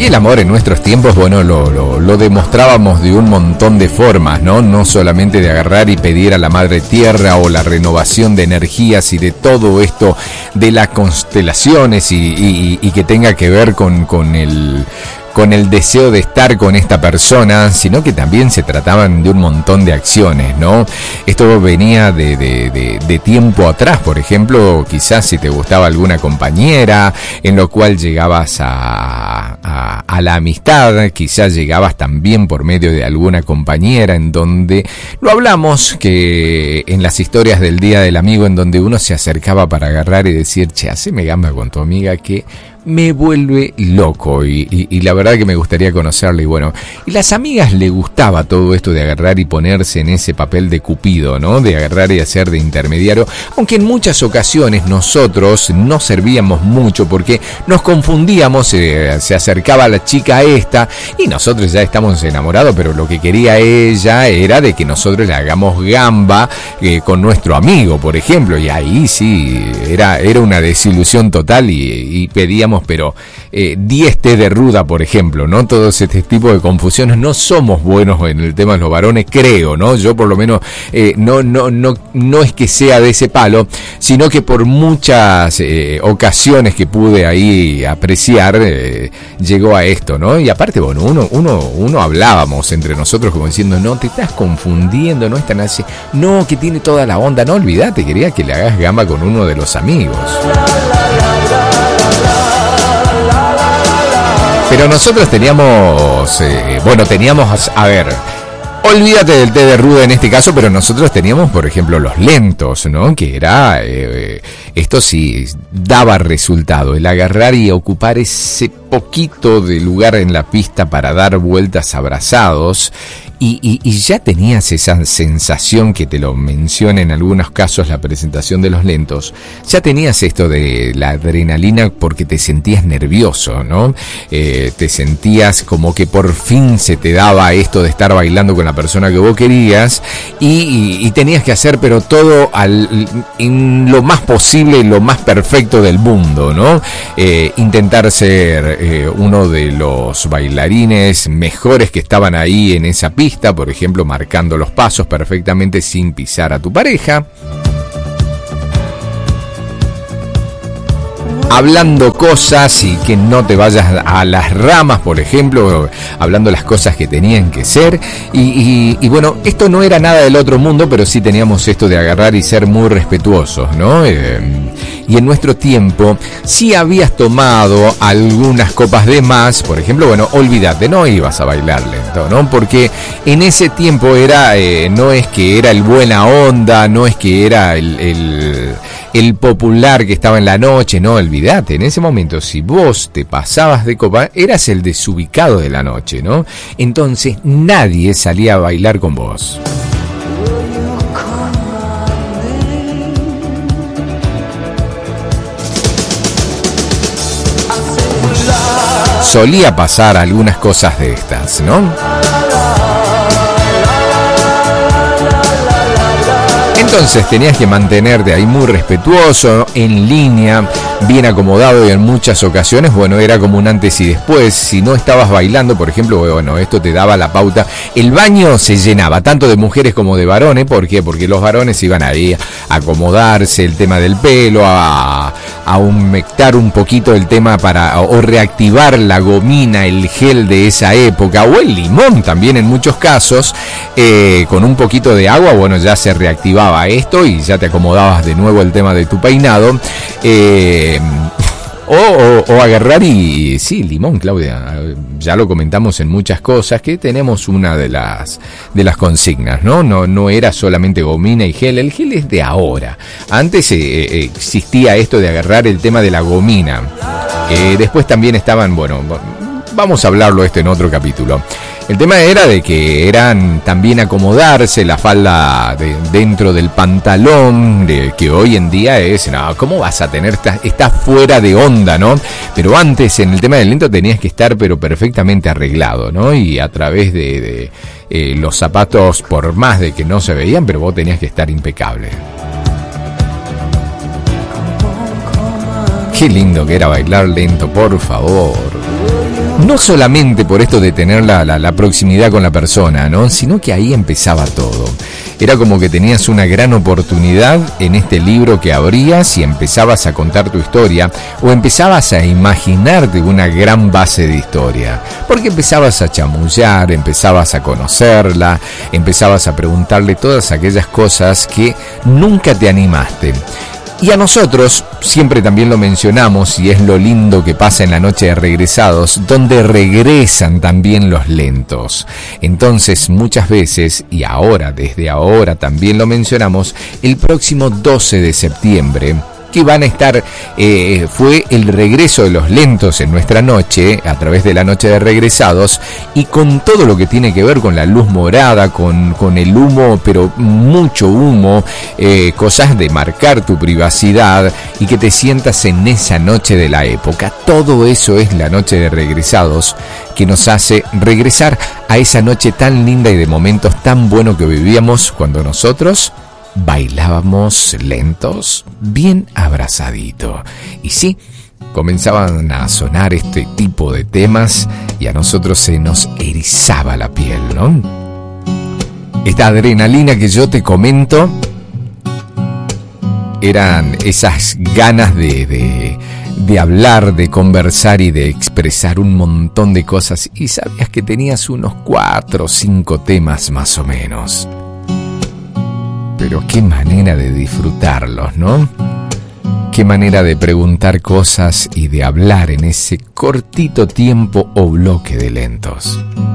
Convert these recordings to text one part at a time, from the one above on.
Y el amor en nuestros tiempos, bueno, lo demostrábamos de un montón de formas, ¿no? No solamente de agarrar y pedir a la Madre Tierra o la renovación de energías y de todo esto de las constelaciones y que tenga que ver con el deseo de estar con esta persona, sino que también se trataban de un montón de acciones, ¿no? Esto venía de tiempo atrás, por ejemplo, quizás si te gustaba alguna compañera, en lo cual llegabas a la amistad, quizás llegabas también por medio de alguna compañera, en donde lo hablamos, que en las historias del Día del Amigo, en donde uno se acercaba para agarrar y decir, che, haceme gamba con tu amiga que me vuelve loco y la verdad que me gustaría conocerle. Y bueno, y las amigas le gustaba todo esto de agarrar y ponerse en ese papel de cupido, ¿no? De agarrar y hacer de intermediario, aunque en muchas ocasiones nosotros no servíamos mucho porque nos confundíamos, se acercaba a la chica esta y nosotros ya estamos enamorados, pero lo que quería ella era de que nosotros le hagamos gamba con nuestro amigo, por ejemplo, y ahí sí, era una desilusión total y pedíamos, pero 10 té de ruda, por ejemplo, ¿no? Todos este tipo de confusiones. No somos buenos en el tema de los varones, creo, ¿no? Yo por lo menos no es que sea de ese palo, sino que por muchas ocasiones que pude ahí apreciar, llegó a esto, ¿no? Y aparte, bueno, uno hablábamos entre nosotros como diciendo, no, te estás confundiendo, no es tan así, no, que tiene toda la onda, no, olvídate, quería que le hagas gamba con uno de los amigos. Pero nosotros teníamos, a ver, olvídate del té de ruda en este caso, pero nosotros teníamos, por ejemplo, los lentos, ¿no? Que era, esto sí daba resultado, el agarrar y ocupar ese poquito de lugar en la pista para dar vueltas abrazados. Y ya tenías esa sensación que te lo menciona en algunos casos la presentación de los lentos. Ya tenías esto de la adrenalina porque te sentías nervioso, ¿no? Te sentías como que por fin se te daba esto de estar bailando con la persona que vos querías y tenías que hacer pero todo en lo más posible, lo más perfecto del mundo, ¿no? Intentar ser uno de los bailarines mejores que estaban ahí en esa pista, por ejemplo, marcando los pasos perfectamente sin pisar a tu pareja. Hablando cosas y que no te vayas a las ramas, por ejemplo, hablando las cosas que tenían que ser. Y bueno, esto no era nada del otro mundo, pero sí teníamos esto de agarrar y ser muy respetuosos, ¿no? Y en nuestro tiempo, si habías tomado algunas copas de más, por ejemplo, bueno, olvídate, no ibas a bailar lento, ¿no? Porque en ese tiempo era, no es que era el buena onda, no es que era el popular que estaba en la noche, no, olvídate, en ese momento si vos te pasabas de copa, eras el desubicado de la noche, ¿no? Entonces nadie salía a bailar con vos. Solía pasar algunas cosas de estas, ¿no? Entonces tenías que mantenerte ahí muy respetuoso, en línea, bien acomodado, y en muchas ocasiones, bueno, era como un antes y después. Si no estabas bailando, por ejemplo, bueno, esto te daba la pauta. El baño se llenaba, tanto de mujeres como de varones. ¿Por qué? Porque los varones iban ahí a acomodarse el tema del pelo, a humectar un poquito el tema o reactivar la gomina, el gel de esa época, o el limón también en muchos casos, con un poquito de agua, bueno, ya se reactivaba esto y ya te acomodabas de nuevo el tema de tu peinado. O agarrar y... Sí, limón, Claudia. Ya lo comentamos en muchas cosas, que tenemos una de las consignas, ¿no? No era solamente gomina y gel. El gel es de ahora. Antes existía esto de agarrar el tema de la gomina. Después también estaban, bueno, vamos a hablarlo en otro capítulo. El tema era de que eran también acomodarse la falda dentro del pantalón, que hoy en día es, no, ¿cómo vas a tener? Estás fuera de onda, ¿no? Pero antes en el tema del lento tenías que estar pero perfectamente arreglado, ¿no? Y a través de los zapatos, por más de que no se veían, pero vos tenías que estar impecable. Qué lindo que era bailar lento, por favor. No solamente por esto de tener la proximidad con la persona, ¿no? Sino que ahí empezaba todo. Era como que tenías una gran oportunidad en este libro que abrías y empezabas a contar tu historia, o empezabas a imaginarte una gran base de historia, porque empezabas a chamullar, empezabas a conocerla, empezabas a preguntarle todas aquellas cosas que nunca te animaste. Y a nosotros siempre también lo mencionamos, y es lo lindo que pasa en la noche de regresados, donde regresan también los lentos. Entonces muchas veces, y ahora, desde ahora también lo mencionamos, el próximo 12 de septiembre, que van a estar, fue el regreso de los lentos en nuestra noche, a través de la noche de regresados, y con todo lo que tiene que ver con la luz morada, con el humo, pero mucho humo, cosas de marcar tu privacidad y que te sientas en esa noche de la época. Todo eso es la noche de regresados, que nos hace regresar a esa noche tan linda y de momentos tan buenos que vivíamos cuando nosotros bailábamos lentos, bien abrazadito. Y sí, comenzaban a sonar este tipo de temas y a nosotros se nos erizaba la piel, ¿no? Esta adrenalina que yo te comento eran esas ganas de hablar, de conversar y de expresar un montón de cosas, y sabías que tenías unos 4 o 5 temas más o menos. Pero qué manera de disfrutarlos, ¿no? Qué manera de preguntar cosas y de hablar en ese cortito tiempo o bloque de lentos.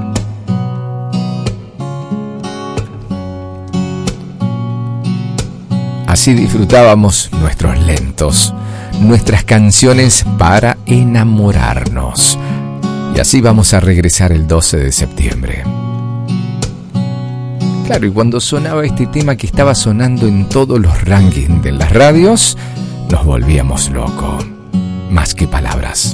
Así disfrutábamos nuestros lentos, nuestras canciones para enamorarnos. Y así vamos a regresar el 12 de septiembre. Claro, y cuando sonaba este tema que estaba sonando en todos los rankings de las radios, nos volvíamos locos. Más que palabras.